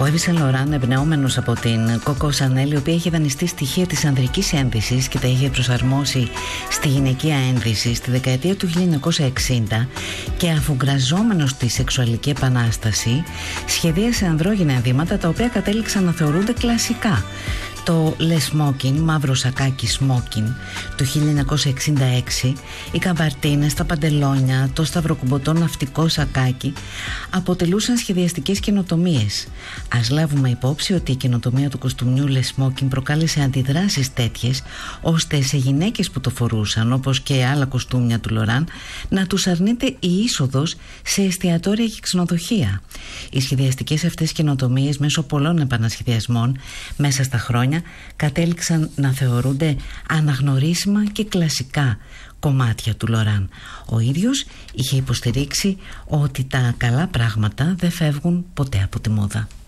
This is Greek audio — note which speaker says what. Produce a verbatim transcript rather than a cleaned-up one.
Speaker 1: Ο Yves Saint Laurent, εμπνεόμενος από την Coco Chanel, η οποία είχε δανειστεί στοιχεία της ανδρικής ένδυσης και τα είχε προσαρμόσει στη γυναικεία ένδυση στη δεκαετία του χίλια εννιακόσια εξήντα, και αφουγκραζόμενος στη σεξουαλική επανάσταση, σχεδίασε ανδρόγυνα ενδύματα τα οποία κατέληξαν να θεωρούνται κλασικά. Το Le Smoking, μαύρο σακάκι smoking του χίλια εννιακόσια εξήντα έξι, οι καμπαρτίνες, τα παντελόνια, το σταυροκουμποτό ναυτικό σακάκι αποτελούσαν σχεδιαστικές καινοτομίες. Ας λάβουμε υπόψη ότι η καινοτομία του κοστούμιου Le Smoking προκάλεσε αντιδράσεις τέτοιες, ώστε σε γυναίκες που το φορούσαν, όπως και άλλα κοστούμια του Laurent, να τους αρνείται η είσοδος σε εστιατόρια και ξενοδοχεία. Οι σχεδιαστικές αυτές καινοτομίες, μέσω πολλών επανασχεδιασμών μέσα στα χρόνια, κατέληξαν να θεωρούνται αναγνωρίσιμα και κλασικά κομμάτια του Laurent. Ο ίδιος είχε υποστηρίξει ότι τα καλά πράγματα δεν φεύγουν ποτέ από τη μόδα.